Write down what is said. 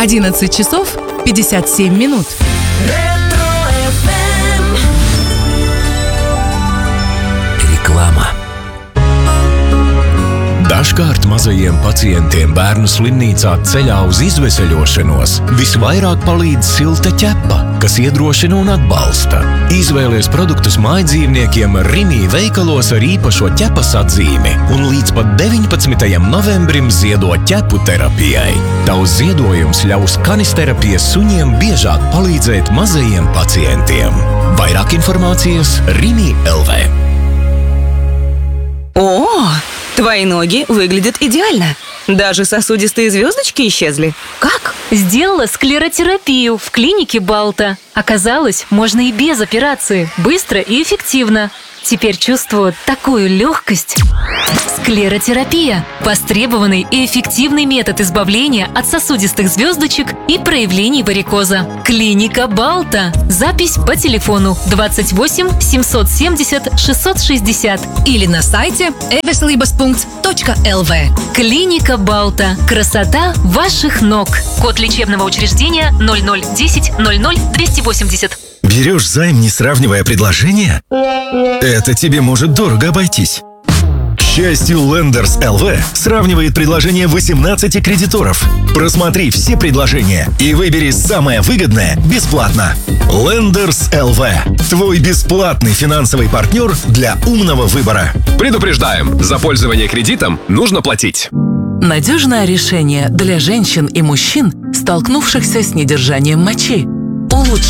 11 часов 57 минут. Reklāma. Dažkārt mazajiem pacientiem bērnu slimnīcā ceļā uz izveseļošanos visvairāk palīdz silta ķepa, kas iedrošina un atbalsta. Izvēlies produktus mājdzīvniekiem Rimi veikalos ar īpašo ķepas atzīmi un līdz pat 19. novembrim ziedo ķepu terapijai. Tavs ziedojums ļaus kanisterapijas suņiem biežāk palīdzēt mazajiem pacientiem. Vairāk informācijas Rimi LV. О, твои ноги выглядят идеально. Даже сосудистые звездочки исчезли. Как? Сделала склеротерапию в клинике Балта. Оказалось, можно и без операции. Быстро и эффективно. Теперь чувствую такую легкость. Склеротерапия – востребованный и эффективный метод избавления от сосудистых звездочек и проявлений варикоза. Клиника Балта. Запись по телефону 28 770 660 Или на сайте eveselības.lv. Клиника Балта. Красота ваших ног. Код лечебного учреждения 0010 00 280. Берешь займ, не сравнивая предложения? Это тебе может дорого обойтись. К счастью, Lenders LV сравнивает предложения 18 кредиторов. Просмотри все предложения и выбери самое выгодное бесплатно. Lenders LV – твой бесплатный финансовый партнер для умного выбора. Предупреждаем, за пользование кредитом нужно платить. Надежное решение для женщин и мужчин, столкнувшихся с недержанием мочи. Улучши